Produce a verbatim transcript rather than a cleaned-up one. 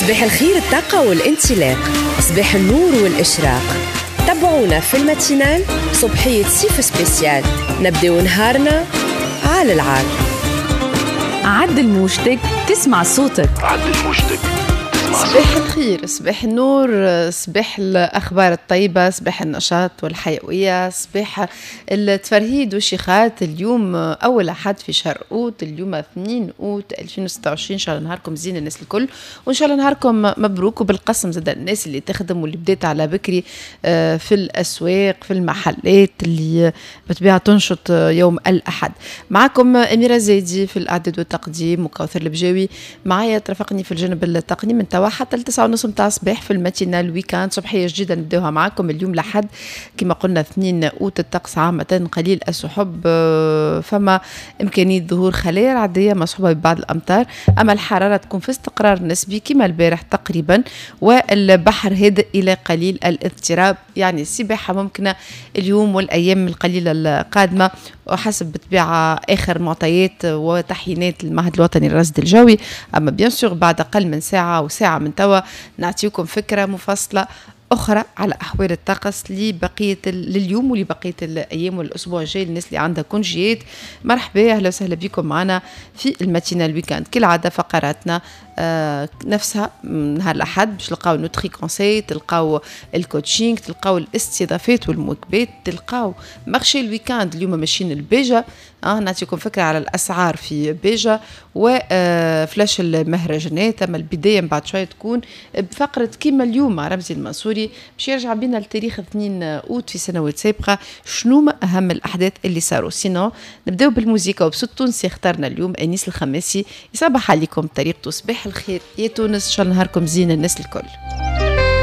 صباح الخير، الطاقة والانطلاق، صباح النور والإشراق. تابعونا في الماتينال صبحية صيف سبيسيال، نبداو نهارنا على العال. عدل موجتك تسمع صوتك. عدل موجتك صباح الخير، صباح النور، صباح الأخبار الطيبة، صباح النشاط والحيوية، صباح التفرهيد والشيخات. اليوم أول أحد في شهر أوت، اليوم اثنين أوت ألفين وستة وعشرين. إن شاء الله نهاركم زين الناس الكل، وإن شاء الله نهاركم مبروك. وبالقسم زاد الناس اللي تخدم واللي بدات على بكري في الأسواق في المحلات اللي بتبيع تنشط يوم الأحد. معكم أميرة زايدي في الإعداد والتقديم، وكوثر البجاوي معايا ترافقني في الجانب التقني من توا حتى التسعة ونص متاع الصباح في الماتينال ويكاند. صبحية جديدة نبداوها معكم اليوم لحد كما قلنا اثنين أوت. الطقس عامة قليل السحب، فما إمكانية ظهور خلايا عادية مصحوبة ببعض الأمطار، أما الحرارة تكون في استقرار نسبي كما البارح تقريبا، والبحر هادئ إلى قليل الاضطراب، يعني السباحة ممكنة اليوم والأيام القليلة القادمة وحسب بطبيعة آخر معطيات وتحيينات المعهد الوطني للرصد الجوي. أما بيان سور بعد أقل من ساعة أو ساعة من توا نعطيكم فكرة مفصلة أخرى على أحوال الطقس لبقية لليوم ولبقية الأيام والأسبوع الجاي. الناس اللي عندها كونجيات مرحبا، أهلا وسهلا بكم معنا في الماتينال ويكاند. كالعادة فقراتنا آه نفسها نهار الأحد باش تلقاو نوتري كونساي، تلقاو الكوتشينغ، تلقاو الاستضافات والمواكبات، تلقاو مارشي الويكاند. اليوم ماشيين البيجا، آه نعطيكم فكرة على الأسعار في بيجا وفلاش المهرجانات. أما البداية من بعد شوية تكون بفقرة كيما اليوم مع رمزي المنصوري باش يرجع بينا لتاريخ اثنين أوت في سنوات سابقة، شنو ما أهم الأحداث اللي صاروا. سينو نبداو بالموسيقى وبصوت تونسي اخترنا اليوم أنيس الخماسي. يصبح عليكم طريقته. صباح الخير يا تونس، إن شاء الله نهاركم زين الناس الكل.